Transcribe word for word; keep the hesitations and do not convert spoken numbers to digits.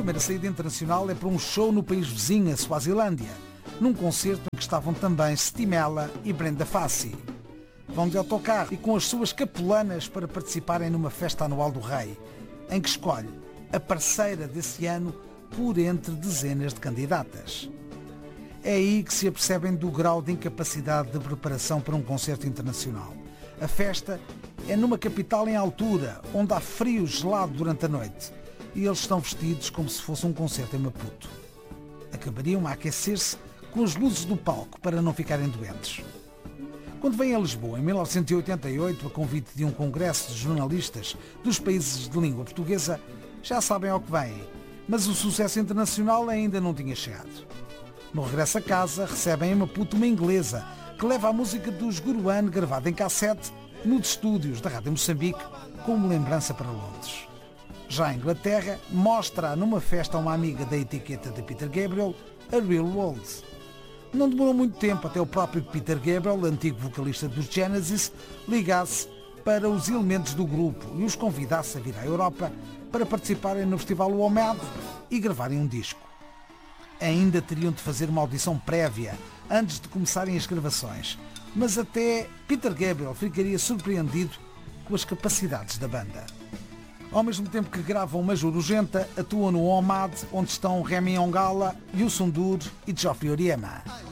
primeira saída internacional é para um show no país vizinho, a Suazilândia, num concerto em que estavam também Stimela e Brenda Fassi. Vão de autocarro e com as suas capulanas para participarem numa festa anual do rei, em que escolhe a parceira desse ano por entre dezenas de candidatas. É aí que se apercebem do grau de incapacidade de preparação para um concerto internacional. A festa é numa capital em altura, onde há frio gelado durante a noite, e eles estão vestidos como se fosse um concerto em Maputo. Acabariam a aquecer-se com as luzes do palco para não ficarem doentes. Quando vêm a Lisboa, em mil novecentos e oitenta e oito, a convite de um congresso de jornalistas dos países de língua portuguesa, já sabem ao que vêm, mas o sucesso internacional ainda não tinha chegado. No regresso a casa, recebem em Maputo uma inglesa que leva a música dos Guruan gravada em cassete nos estúdios da Rádio Moçambique como lembrança para Londres. Já em Inglaterra, mostra numa festa a uma amiga da etiqueta de Peter Gabriel, a Real World. Não demorou muito tempo até o próprio Peter Gabriel, antigo vocalista dos Genesis, ligasse para os elementos do grupo e os convidasse a vir à Europa para participarem no Festival O Med e gravarem um disco. Ainda teriam de fazer uma audição prévia antes de começarem as gravações, mas até Peter Gabriel ficaria surpreendido com as capacidades da banda. Ao mesmo tempo que gravam Major Urgenta, atuam no O M A D, onde estão Remy Ongala, Youssou N'Dour e Geoffrey Oriema.